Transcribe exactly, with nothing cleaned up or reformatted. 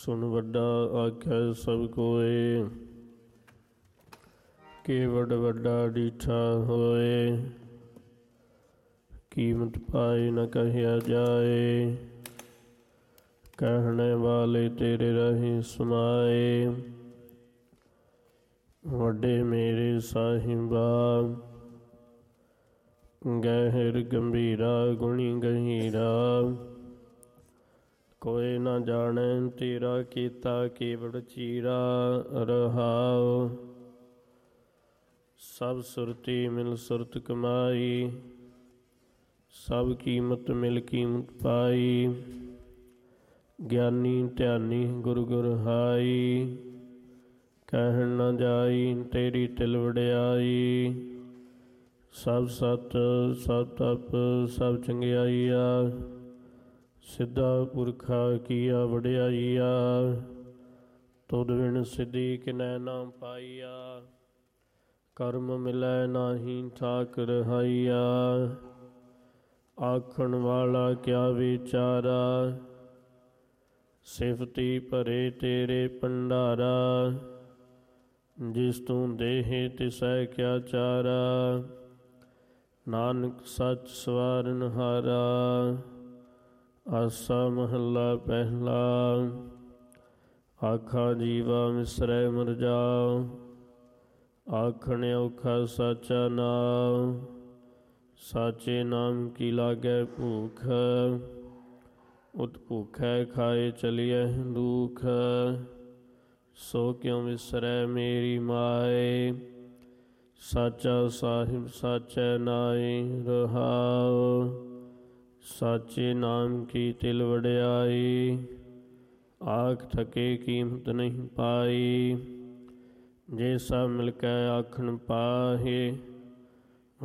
ਸੁਨ ਵੱਡਾ ਆਖੈ ਸਭ ਕੋਏ, ਕੇਵਡ ਵੱਡਾ ਡੀਠਾ ਹੋਏ। ਕੀਮਤ ਪਾਏ ਨ ਕਹਿਆ ਜਾਏ, ਕਹਿਣੇ ਵਾਲੇ ਤੇਰੇ ਰਾਹੀਂ ਸਮਾਏ। ਵੱਡੇ ਮੇਰੇ ਸਾਹਿਬਾ, ਗਹਿਰ ਗੰਭੀਰਾ ਗੁਣੀ ਗਹੀਰਾ। ਕੋਇ ਨਾ ਜਾਣੈ ਤੇਰਾ ਕੀਤਾ ਕੇਵੜ ਚੀਰਾ ਰਹਾਉ। ਸਭ ਸੁਰਤੀ ਮਿਲ ਸੁਰਤ ਕਮਾਈ, ਸਭ ਕੀਮਤ ਮਿਲ ਕੀਮਤ ਪਾਈ। ਗਿਆਨੀ ਧਿਆਨੀ ਗੁਰ ਗੁਰ ਹਾਈ, ਕਹਿਣ ਨਾ ਜਾਈ ਤੇਰੀ ਤਿਲ ਵਡਿਆਈ। ਸਭ ਸਤ ਸਭ ਤਪ ਸਭ ਚੰਗਿਆਈਆ, ਸਿੱਧਾ ਪੁਰਖਾ ਕੀਆ ਵਡਿਆਈਆ। ਤੁਧ ਬਿਨ ਸਿੱਧੀ ਕਿਨੈ ਨਾ ਪਾਈਆ, ਕਰਮ ਮਿਲੈ ਨਾਹੀ ਠਾਕ ਰਹਾਈਆ। ਆਖਣ ਵਾਲਾ ਕਿਆ ਵਿਚਾਰਾ, ਸਿਫਤੀ ਭਰੇ ਤੇਰੇ ਭੰਡਾਰਾ। ਜਿਸ ਤੂੰ ਦੇਹ ਤਿਸੈ ਕਿਆ ਚਾਰਾ, ਨਾਨਕ ਸੱਚ ਸਵਾਰਨ ਹਾਰਾ। ਆਸਾ ਮਹੱਲਾ ਪਹਿਲਾ। ਆਖਾ ਜੀਵਾ ਮਿਸਰੈ ਮਰ ਜਾਉ, ਆਖਣ ਔਖਾ ਸਾਚਾ ਨਾਉ। ਸਾਚੇ ਨਾਮ ਕੀ ਲਾਗੈ ਭੂਖ, ਉਤ ਭੂਖੈ ਖਾਏ ਚਲੀਐ ਦੁਖ। ਸੋ ਕਿਉ ਵਿਸਰੈ ਮੇਰੀ ਮਾਏ, ਸਾਚਾ ਸਾਹਿਬ ਸਾਚੈ ਨਾਇ ਰਹਾਉ। ਸਾਚੇ ਨਾਮ ਕੀ ਤਿਲ ਵਡਿਆਈ, ਆਖ ਥਕੇ ਕੀਮਤ ਨਹੀਂ ਪਾਈ। ਜੇ ਸਭ ਮਿਲ ਕੇ ਆਖਣ ਪਾਹੇ,